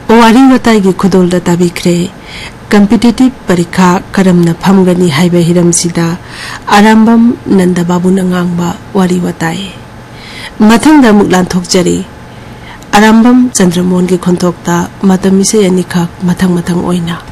वारी वताई की खुदोल ताबीख्रे कम्पिटिटिव परीक्षा करमना फमगनी हाइबे हिरमसिदा आरामबम नंदा बाबू नंगांगबा वारी वताई मथंगदा मुगलान थोकजरी आरामबम चंद्रमोहन की खुंथोकता मतमिसे अनिखक मथंग मथंग ओइना